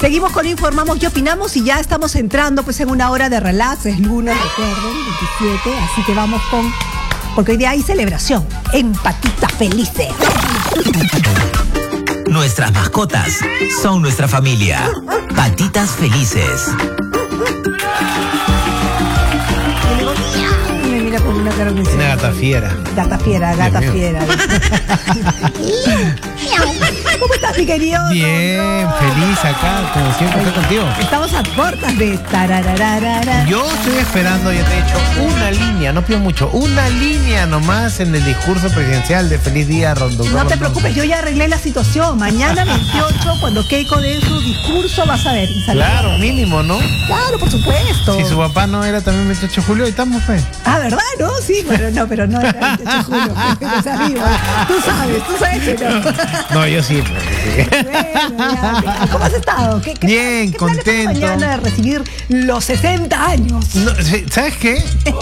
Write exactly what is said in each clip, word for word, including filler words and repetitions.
Seguimos con Informamos y Opinamos y ya estamos entrando pues en una hora de relax, es lunes, recuerden, veintisiete, así que vamos con, porque hoy día hay celebración en Patitas Felices. Nuestras mascotas son nuestra familia. Patitas Felices. Mira con una cara que una gata fiera. Gata fiera, gata fiera. ¿Cómo estás, mi querido? Bien, no, no, feliz acá, como siempre, estoy contigo. Estamos a puertas de tararararara. Yo estoy esperando, ya te he dicho, una línea, no pido mucho, una línea nomás en el discurso presidencial de Feliz Día, Rondón. No te preocupes, yo ya arreglé la situación. Mañana veintiocho, cuando Keiko dé su discurso, vas a ver. Claro, mínimo, ¿no? Claro, por supuesto. Si su papá no era también veintiocho de julio, ahí estamos, pues. Ah, ¿verdad? No, sí, pero no, pero no era veintiocho de julio. Tú sabes, tú sabes que no. No, yo sí. Bueno, ya. ¿Cómo has estado? ¿Qué, qué Bien, ¿qué contento. Mañana de recibir los sesenta años. No, ¿sabes qué? eh,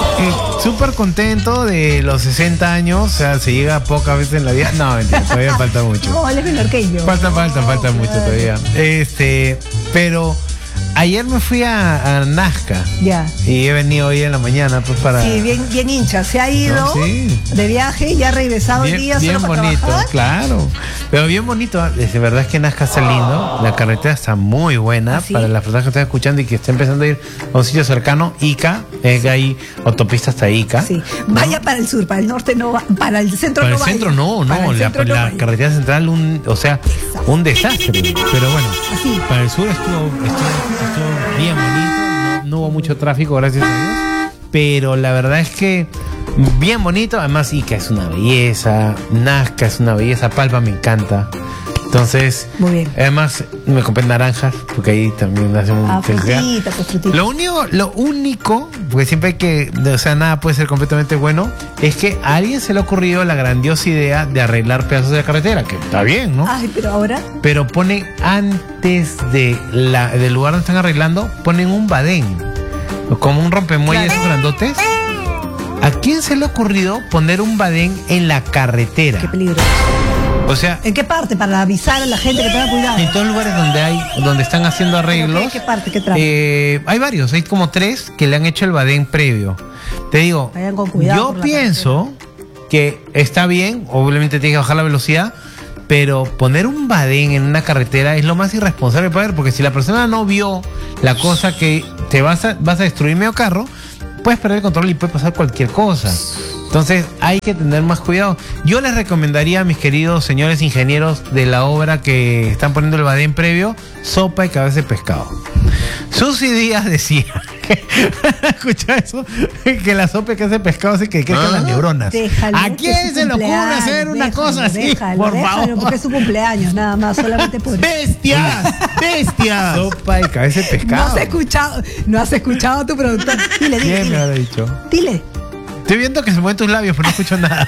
Súper contento de los sesenta años. O sea, se llega pocas veces en la vida. No, mentira, todavía falta mucho. No, él es menor que yo. Falta, falta, no, falta mucho todavía. Este, pero ayer me fui a, a Nazca. Ya. Y he venido hoy en la mañana, pues para. Sí, bien, bien hincha. Se ha ido no, sí. de viaje y ha regresado bien, el día bien solo para bonito, trabajar. Claro. Pero bien bonito. De verdad es que Nazca está lindo. La carretera está muy buena. ¿Ah, sí? Para las personas que están escuchando y que estén empezando a ir a un sitio cercano, Ica, es que hay autopista hasta Ica. Sí. Vaya, ¿no? Para el sur, para el norte no va, para el centro para no el vaya. centro no, no, Para el la, centro la no vaya. carretera central, un, o sea, un desastre. Pero bueno, Así. para el sur estuvo, estuvo, estuvo bien bonito, no, no hubo mucho tráfico, gracias a Dios. Pero la verdad es que bien bonito, además Ica es una belleza, Nazca es una belleza, Palpa me encanta. Entonces, muy bien. Además me compré naranjas, porque ahí también hacemos ah, frutita, pues frutita. Lo único, lo único, porque siempre hay que, o sea, nada puede ser completamente bueno, es que a alguien se le ha ocurrido la grandiosa idea de arreglar pedazos de carretera, que está bien, ¿no? Ay, pero ahora. Pero ponen antes de la, del lugar donde están arreglando, ponen un badén, como un rompemuelles, claro. Esos grandotes. ¿A quién se le ha ocurrido poner un badén en la carretera? Qué peligroso. O sea, ¿en qué parte? Para avisar a la gente que tenga cuidado. En todos los lugares donde hay, donde están haciendo arreglos. ¿Qué, qué parte? ¿Qué tramo? Eh, hay varios, hay como tres que le han hecho el badén previo. Te digo, vayan con cuidado. Yo pienso que está bien, obviamente tienes que bajar la velocidad, pero poner un badén en una carretera es lo más irresponsable que puede haber, porque si la persona no vio la cosa que te vas a, vas a destruir medio carro, puedes perder el control y puede pasar cualquier cosa. Entonces hay que tener más cuidado. Yo les recomendaría a mis queridos señores ingenieros de la obra que están poniendo el badén previo, sopa y cabeza de pescado. Susy Díaz decía que, escucha eso, que la sopa y cabeza de pescado hace que crezcan ¿Ah? las neuronas. Déjalo, ¿a quién se le ocurre hacer una déjalo, cosa así? Déjalo, por déjalo, favor. Porque es su cumpleaños, nada más, solamente por ¡Bestias! ¡Bestias! Sopa y cabeza de pescado. No has escuchado, no has escuchado a tu productor. Dile, dile. ¿Quién me habrá dicho? Dile. Estoy viendo que se mueven tus labios, pero no escucho nada.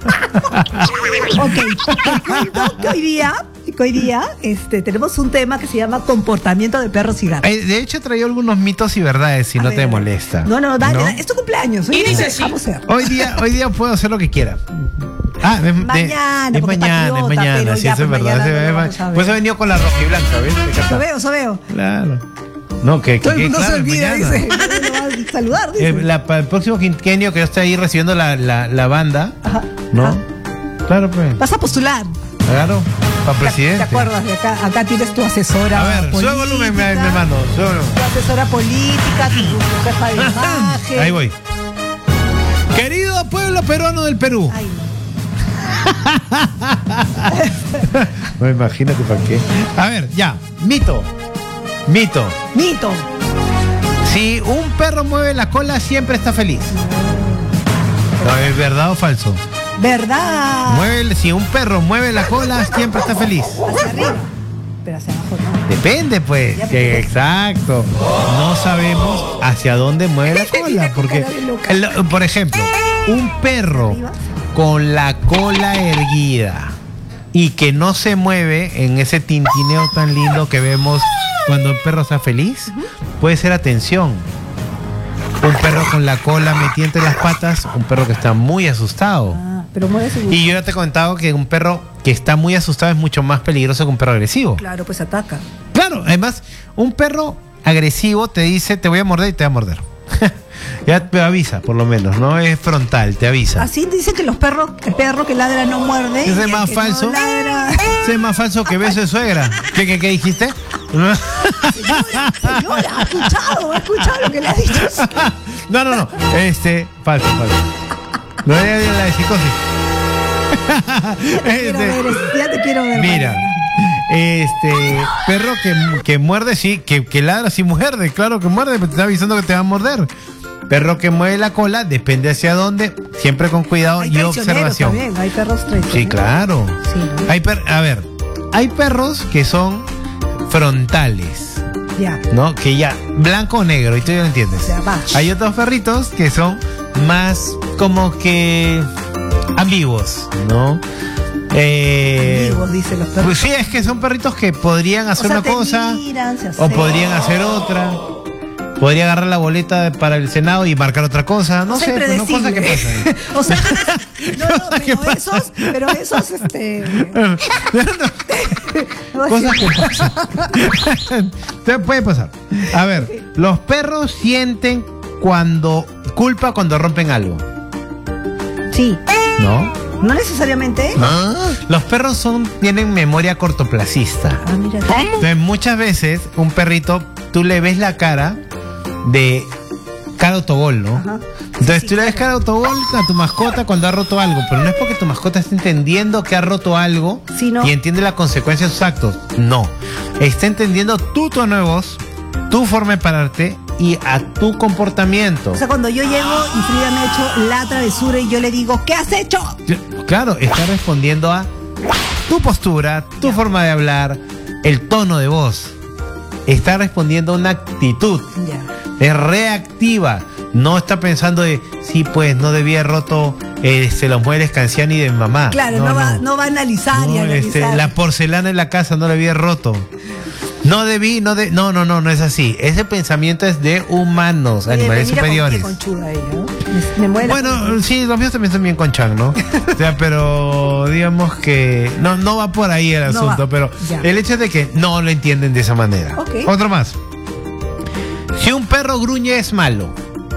Ok, te cuento que hoy día, que hoy día este, tenemos un tema que se llama comportamiento de perros y gatos. Eh, de hecho, he traído algunos mitos y verdades, si a no ver, te molesta. No, no, dale, ¿no? Es tu cumpleaños. Hoy, día, vamos a ver. Hoy, día, hoy día puedo hacer lo que quiera. Ah, es mañana, de, es mañana, es mañana, sí, ya, eso es verdad. No pues he venido con la roja y blanca, ¿ves? Eso veo, eso veo. Claro. No, que, todo que, el mundo claro, se olvida, dice. No va a saludar, dice. Eh, la, el próximo quinquenio que yo esté ahí recibiendo la, la, la banda, ajá, ¿no? Ajá. Claro, pues. Vas a postular. Claro, para presidente. ¿Te acuerdas? De acá, acá tienes tu asesora. A ver, sube volumen, mi hermano, sube volumen. Tu asesora política, tu, tu jefa de imagen. Ahí voy. Querido pueblo peruano del Perú. Ay, no. No, imagínate para qué. A ver, ya, mito. Mito. Mito. Si un perro mueve la cola, siempre está feliz. No, ¿es verdad o falso? ¿Verdad? Mueve, si un perro mueve la cola, siempre está feliz. Hacia arriba. Pero hacia abajo no. Depende, pues. Que, exacto. No sabemos hacia dónde mueve la cola. Porque, el, por ejemplo, un perro con la cola erguida y que no se mueve en ese tintineo tan lindo que vemos cuando un perro está feliz, uh-huh. puede ser atención. Un perro con la cola metida entre las patas, un perro que está muy asustado. Ah, pero muerde sin Y yo ya te he comentado que un perro que está muy asustado es mucho más peligroso que un perro agresivo. Claro, pues ataca. Claro, además, un perro agresivo te dice, te voy a morder y te va a morder. Ya te avisa, por lo menos, ¿no? Es frontal, te avisa. Así dicen que los perros, el perro que ladra no muerde. Ese y es el más que falso. No ladra... Ese es más falso que beso de suegra. ¿Qué, qué, qué dijiste? Señora, señora, ha escuchado, ha escuchado lo que le ha dicho. No, no, no. Este, falso, falso. No era la de psicosis. Quiero ver, ya te quiero ver. Mira, este perro que, que muerde, sí, que, que ladra, sí muerde, claro que muerde, pero te está avisando que te va a morder. Perro que mueve la cola, depende hacia dónde, siempre con cuidado Hay y observación. También, hay perros traicioneros. Sí, claro. Sí, ¿no? Hay per a ver, hay perros que son frontales, Ya. ¿no? Que ya, blanco o negro, y tú ya lo entiendes. O sea, va. Hay otros perritos que son más como que ambiguos, ¿no? Eh, Ambiguos, dicen los perros. Pues sí, es que son perritos que podrían hacer O sea, una te cosa miran, se o acercan. podrían hacer otra. Podría agarrar la boleta de- para el Senado y marcar otra cosa. No O sea, sé, pues, no cosas que impredecible. pasan. O sea, no, no, Cosas que pero esos, pero esos, este. no, Cosas sí. que pasan. Te puede pasar. A ver, los perros sienten cuando culpa cuando rompen algo, Sí, ¿no? no necesariamente. Los perros son tienen memoria cortoplacista. Ah, mira. Entonces, muchas veces un perrito, tú le ves la cara de cara autogol, ¿no? Ajá. Entonces Sí, tú le ves cara autogol a tu mascota cuando ha roto algo, pero no es porque tu mascota esté entendiendo que ha roto algo Sí, no. y entiende la consecuencia de sus actos. No. Está entendiendo tu tono de voz, tu forma de pararte y a tu comportamiento. O sea, cuando yo llego y Frida me ha hecho la travesura y yo le digo, ¿qué has hecho? Claro, está respondiendo a tu postura, tu forma de hablar, el tono de voz. Está respondiendo a una actitud. Ya. Es reactiva. No está pensando de, sí, pues no debía haber roto este, los muebles Canciani de mi mamá. Claro, no, va, no va a analizar y No, analizar. este, la porcelana en la casa no la había roto. No debí, no de, no, no, no, no es así. Ese pensamiento es de humanos, Oye, animales me mira superiores. con qué conchuda ella, ¿no? Me, me muere la Bueno, conchuda. sí, los míos también son bien conchan, ¿no? O sea, pero digamos que no, no va por ahí el No asunto, va, pero ya. el hecho de que no lo entienden de esa manera. Ok. Otro más. Si un perro gruñe es malo.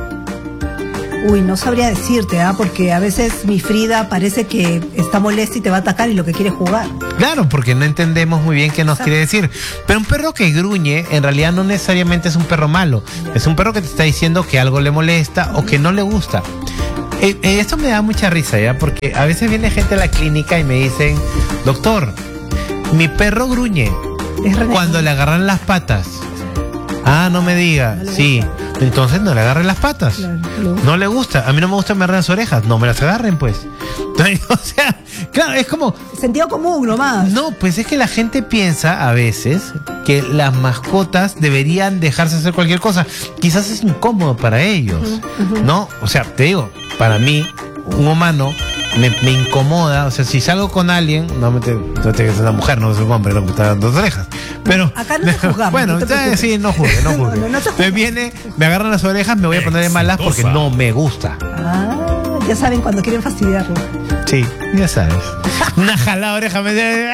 Uy, no sabría decirte, ¿ah? Porque a veces mi Frida parece que está molesta y te va a atacar y lo que quiere es jugar. Claro, porque no entendemos muy bien qué nos quiere decir. Pero un perro que gruñe, en realidad no necesariamente es un perro malo. Es un perro que te está diciendo que algo le molesta o que no le gusta. Eh, eh, esto me da mucha risa, ¿ya? Porque a veces viene gente a la clínica y me dicen, doctor, mi perro gruñe Es René. cuando le agarran las patas. Ah, no me diga. No le Sí, entonces no le agarren las patas. Claro, no le gusta. No le gusta. A mí no me gusta que me agarren las orejas. No me las agarren, pues. Entonces, o sea, claro, es como... Sentido común nomás. No, pues es que la gente piensa a veces que las mascotas deberían dejarse hacer cualquier cosa. Quizás es incómodo para ellos, ¿no? O sea, te digo, para mí, un humano me, me incomoda. O sea, si salgo con alguien, no me te, no te es una mujer, no es un hombre, no me está dando dos orejas. Pero, Acá no te juzgamos, bueno, no te ya, preocupes. sí, no juzgue, no No, juzgue. no, no te Entonces viene, me agarran las orejas, me voy a poner de malas porque no me gusta. Ah, ya saben cuando quieren fastidiarlo. Sí, ya sabes. Una jalada de oreja me dice...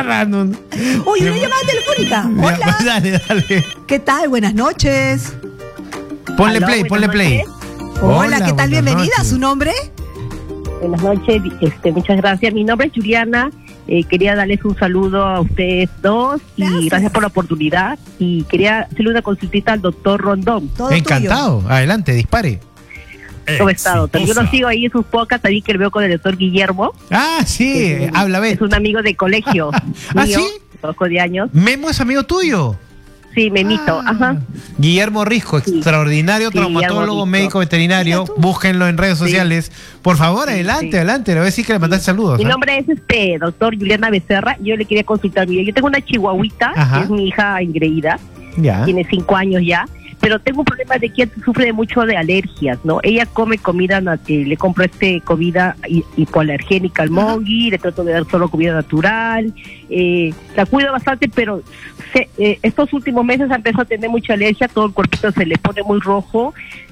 Uy, una llamada telefónica. Ya, Hola. dale, dale. ¿Qué tal? Buenas noches. Ponle Aló, play, ponle buenas play. noches. Hola, Hola, ¿qué tal? buenas Bienvenida. noches. ¿Su nombre? Buenas noches, este, muchas gracias. Mi nombre es Juliana. Eh, quería darles un saludo a ustedes dos y Gracias. gracias, por la oportunidad. Y quería hacerle una consultita al doctor Rondón. Todo Encantado. Adelante, dispare. ¿Cómo estado? Yo lo sigo ahí en sus podcasts, también que lo veo con el doctor Guillermo. Ah, sí, que habla, ve. Es un amigo de colegio ¿Ah, mío, sí? poco de años. Memo es amigo tuyo. Sí, Memito, Ah. ajá. Guillermo Risco, Sí. extraordinario Sí, traumatólogo, Guillermo Risco. médico veterinario. Mira tú. Búsquenlo en redes Sí. sociales. Por favor, Sí, adelante, sí. adelante. Le voy a decir que le mandaste saludos. Mi ¿eh? nombre es este doctor Juliana Becerra. Yo le quería consultar. Mire, yo tengo una chihuahuita, Ajá. que es mi hija engreída. Ya. Tiene cinco años ya, pero tengo un problema de que ella sufre de mucho de alergias, ¿no? Ella come comida, nat- eh, le compro este comida hi- hipoalergénica al Mongi, le trato de dar solo comida natural, eh, la cuido bastante, pero se- eh, estos últimos meses ha empezado a tener mucha alergia, todo el cuerpito se le pone muy rojo,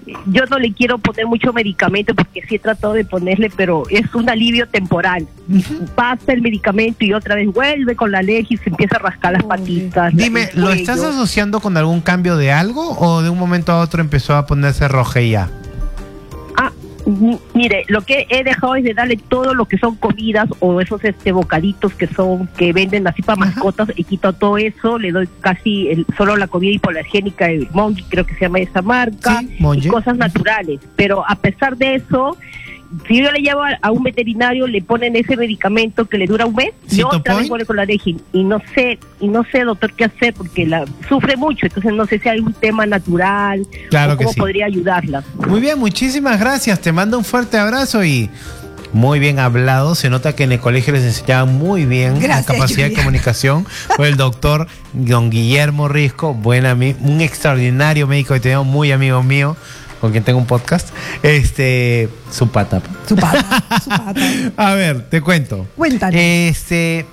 yo no le quiero poner mucho medicamento porque sí he tratado de ponerle, pero es un alivio temporal. Pasa el medicamento y otra vez vuelve con la alergia y se empieza a rascar las patitas. Dime, ¿lo estás asociando con algún cambio de algo o de un momento a otro empezó a ponerse roja y ya? Ah, mire, lo que he dejado es de darle todo lo que son comidas o esos este bocaditos que son que venden así para mascotas. He quitado todo eso, le doy casi el, solo la comida hipoalergénica de Mongi, creo que se llama esa marca, sí, y cosas naturales. Pero a pesar de eso, si yo le llevo a, a un veterinario, le ponen ese medicamento que le dura un mes y otra vez vuelve con la alergia. Y no sé, y no sé, doctor, qué hacer porque la sufre mucho. Entonces no sé si hay un tema natural claro o cómo que sí. podría ayudarla. Muy bien, muchísimas gracias. Te mando un fuerte abrazo y muy bien hablado. Se nota que en el colegio les enseñaban muy bien Gracias, la capacidad Julia. de comunicación. Fue el doctor don Guillermo Risco, buen ami- un extraordinario médico que tenemos, muy amigo mío, con quien tengo un podcast. Este, su pata. Su pata, su pata. A ver, te cuento. Cuéntanos. Este,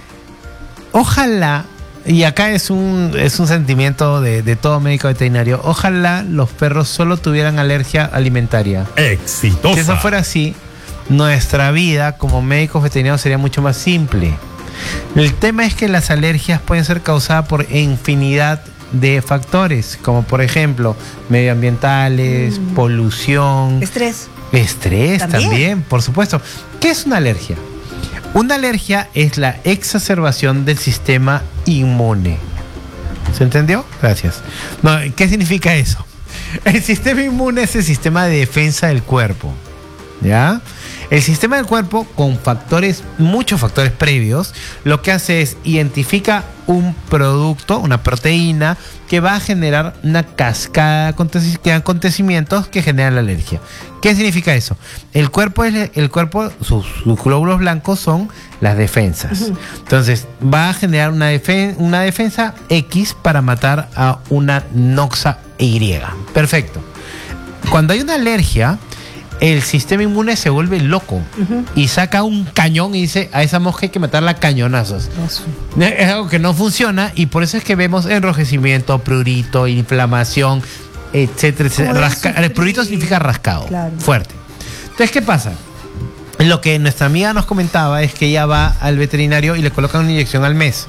ojalá, y acá es un, es un sentimiento de, de todo médico veterinario, ojalá los perros solo tuvieran alergia alimentaria. Exitosa. Si eso fuera así, nuestra vida como médicos veterinarios sería mucho más simple. El tema es que las alergias pueden ser causadas por infinidad de factores, como por ejemplo medioambientales, Mm. polución, Estrés. estrés ¿También? también, por supuesto. ¿Qué es una alergia? Una alergia es la exacerbación del sistema inmune. ¿Se entendió? Gracias. No, ¿qué significa eso? El sistema inmune es el sistema de defensa del cuerpo. ¿Ya? El sistema del cuerpo, con factores, muchos factores previos, lo que hace es identifica un producto, una proteína, que va a generar una cascada de aconte- de acontecimientos que generan la alergia. ¿Qué significa eso? El cuerpo, es, el cuerpo sus, sus glóbulos blancos son las defensas. Uh-huh. Entonces, va a generar una, defen- una defensa X para matar a una noxa Y. Perfecto. Cuando hay una alergia, el sistema inmune se vuelve loco uh-huh. y saca un cañón y dice, a esa mosca hay que matarla a cañonazos. Eso. Es algo que no funciona y por eso es que vemos enrojecimiento, prurito, inflamación, etcétera, etcétera. Rasca- el prurito significa rascado, claro. Fuerte. Entonces, ¿qué pasa? Lo que nuestra amiga nos comentaba es que ella va al veterinario y le colocan una inyección al mes.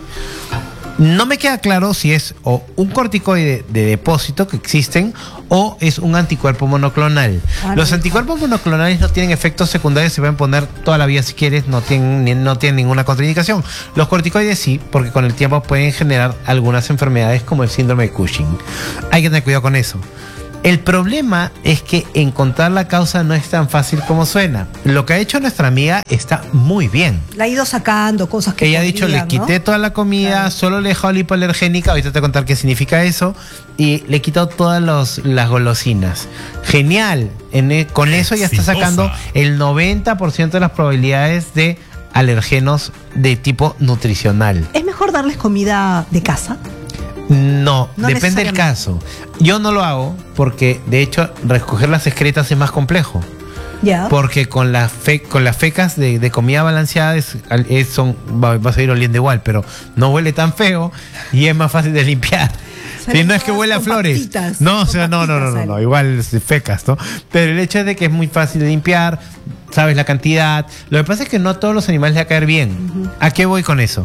No me queda claro si es o un corticoide de depósito que existen o es un anticuerpo monoclonal. Ah, Los no, anticuerpos no. monoclonales no tienen efectos secundarios, se pueden poner toda la vida si quieres, no tienen, no tienen ninguna contraindicación. Los corticoides sí, porque con el tiempo pueden generar algunas enfermedades como el síndrome de Cushing. Hay que tener cuidado con eso. El problema es que encontrar la causa no es tan fácil como suena. Lo que ha hecho nuestra amiga está muy bien. La ha ido sacando cosas que ella podrían, ha dicho, le quité ¿no? toda la comida, claro. Solo le he dejado la hipoalergénica, ahorita te voy a contar qué significa eso, y le he quitado todas los, las golosinas. Genial, en el, con eso ya está sacando el noventa por ciento de las probabilidades de alergenos de tipo nutricional. ¿Es mejor darles comida de casa? No, no depende del caso. Yo no lo hago porque, de hecho, recoger las excretas es más complejo. Ya. Porque con las fe, con las fecas de, de comida balanceada es, es, son, va, va a seguir oliendo igual, pero no huele tan feo y es más fácil de limpiar. Si no es que huele a flores. Patitas, no, o sea, no, no, no, no, no, igual fecas, ¿no? Pero el hecho es de que es muy fácil de limpiar, sabes la cantidad. Lo que pasa es que no a todos los animales les va a caer bien. Uh-huh. ¿A qué voy con eso?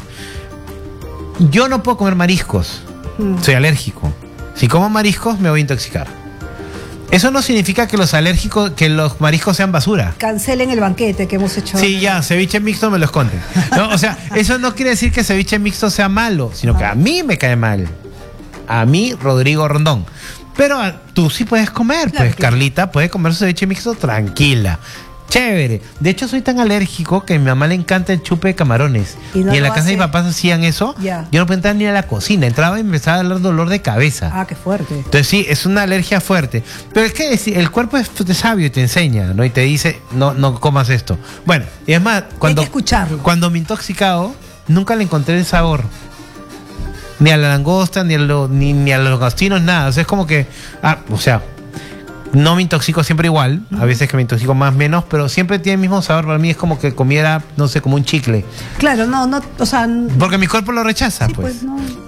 Yo no puedo comer mariscos. Soy alérgico. Si como mariscos me voy a intoxicar. Eso no significa que los alérgicos, que los mariscos sean basura. Cancelen el banquete que hemos hecho. Sí, ya, ceviche mixto me lo esconden. ¿No? O sea, eso no quiere decir que ceviche mixto sea malo, sino ah. que a mí me cae mal. A mí, Rodrigo Rondón. Pero tú sí puedes comer, claro, pues claro. Carlita puede comer su ceviche mixto tranquila. Chévere. De hecho, soy tan alérgico que a mi mamá le encanta el chupe de camarones. Y, no y en la casa hace... de mis papás hacían eso. Yeah. Yo no podía entrar ni a la cocina. Entraba y me empezaba a dar dolor de cabeza. Ah, qué fuerte. Entonces sí, es una alergia fuerte. Pero es que el cuerpo es sabio y te enseña, ¿no? Y te dice, no, no comas esto. Bueno, y es más, cuando, hay que escucharlo. Cuando me he intoxicado, nunca le encontré el sabor. Ni a la langosta, ni a, lo, ni, ni a los langostinos, nada. O sea, es como que, ah, o sea... No me intoxico siempre igual, a veces que me intoxico más o menos, pero siempre tiene el mismo sabor. Para mí es como que comiera, no sé, como un chicle. Claro, no, no, o sea... Porque mi cuerpo lo rechaza, sí, pues. pues no.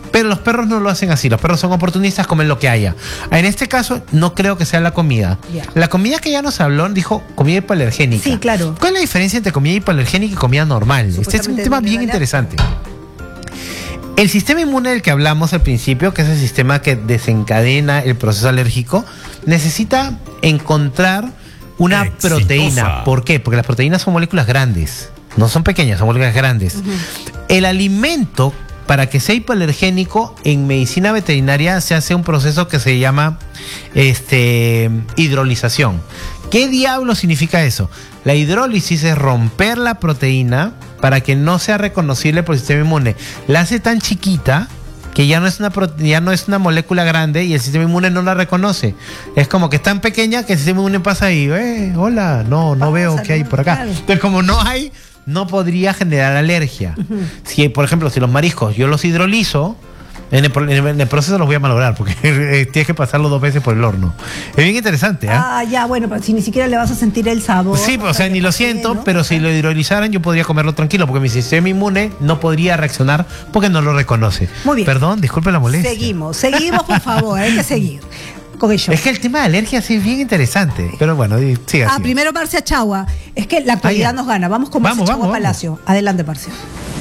Pero los perros no lo hacen así, los perros son oportunistas, comen lo que haya. En este caso, no creo que sea la comida. Ya. La comida que ya nos habló, dijo comida hipoalergénica. Sí, claro. ¿Cuál es la diferencia entre comida hipoalergénica y comida normal? Este es un Supuestamente tema tiene bien alergia. interesante. El sistema inmune del que hablamos al principio, que es el sistema que desencadena el proceso alérgico, necesita encontrar una Exitosa. proteína. ¿Por qué? Porque las proteínas son moléculas grandes, no son pequeñas, son moléculas grandes. Uh-huh. El alimento, para que sea hipoalergénico, en medicina veterinaria se hace un proceso que se llama este, hidrolización. ¿Qué diablo significa eso? La hidrólisis es romper la proteína para que no sea reconocible por el sistema inmune. La hace tan chiquita que ya no es una prote- ya no es una molécula grande y el sistema inmune no la reconoce. Es como que es tan pequeña que el sistema inmune pasa ahí, eh, hola, no, no Pasa, veo qué hay por acá. claro. Entonces, como no hay, no podría generar alergia. Uh-huh. Si, por ejemplo, si los mariscos yo los hidrolizo, en el, pro- en el proceso los voy a malograr porque tienes que pasarlo dos veces por el horno. Es bien interesante, ¿ah? Ah, ya, bueno, pero si ni siquiera le vas a sentir el sabor. Sí, o sea, ni lo siento, ¿no? pero si lo hidrolizaran yo podría comerlo tranquilo porque mi sistema inmune no podría reaccionar porque no lo reconoce. Muy bien. Perdón, disculpe la molestia. Seguimos, seguimos, por favor, hay que seguir con ello. Es que el tema de alergias es bien interesante. Pero bueno, di- siga. Ah, siga. primero Marcia Chagua. Es que la actualidad Ah, ya. nos gana. Vamos con Marcia Vamos, Chagua vamos, vamos. Palacio. Adelante, Marcia.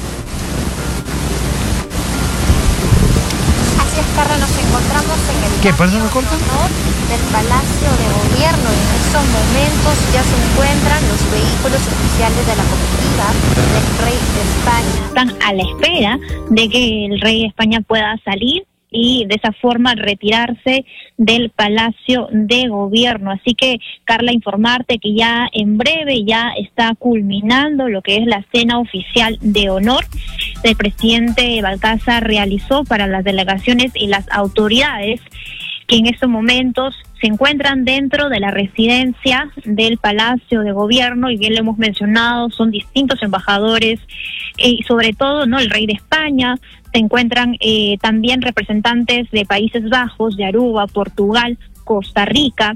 Así es, Carla, nos encontramos en el ¿Qué, por eso patio me cortan? de honor del Palacio de Gobierno. Y en estos momentos ya se encuentran los vehículos oficiales de la comitiva del Rey de España. Están a la espera de que el Rey de España pueda salir y de esa forma retirarse del Palacio de Gobierno. Así que, Carla, informarte que ya en breve ya está culminando lo que es la cena oficial de honor el presidente Balcázar realizó para las delegaciones y las autoridades que en estos momentos se encuentran dentro de la residencia del Palacio de Gobierno, y bien lo hemos mencionado, son distintos embajadores, eh, y sobre todo no el Rey de España. Se encuentran eh, también representantes de Países Bajos, de Aruba, Portugal, Costa Rica,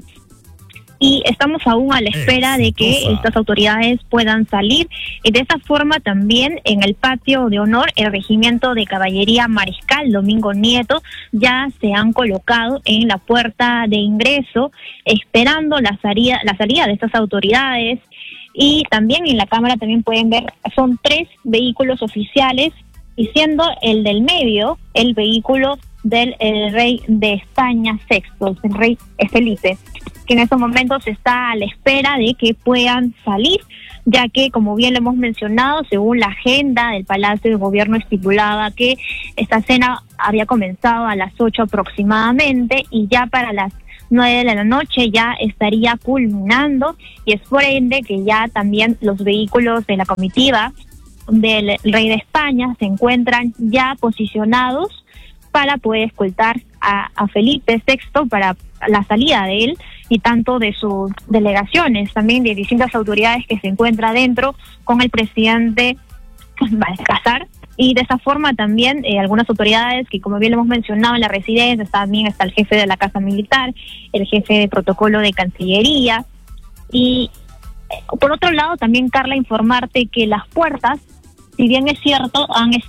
y estamos aún a la espera de que Exitosa. estas autoridades puedan salir. Y de esa forma también en el patio de honor el regimiento de caballería Mariscal Domingo Nieto ya se han colocado en la puerta de ingreso esperando la salida, la salida de estas autoridades. Y también en la cámara también pueden ver, son tres vehículos oficiales, y siendo el del medio el vehículo del el rey de España Sexto, el rey Felipe, que en estos momentos está a la espera de que puedan salir, ya que, como bien lo hemos mencionado, según la agenda del Palacio de Gobierno estipulaba que esta cena había comenzado a las ocho aproximadamente y ya para las nueve de la noche ya estaría culminando, y es por ende que ya también los vehículos de la comitiva del Rey de España se encuentran ya posicionados para poder escoltar a, a Felipe Sexto para la salida de él y tanto de sus delegaciones, también de distintas autoridades que se encuentran dentro con el presidente Balcázar. Y de esa forma también eh, algunas autoridades que, como bien lo hemos mencionado, en la residencia también está el jefe de la Casa Militar, el jefe de protocolo de Cancillería. Y eh, por otro lado también, Carla, informarte que las puertas, si bien es cierto, han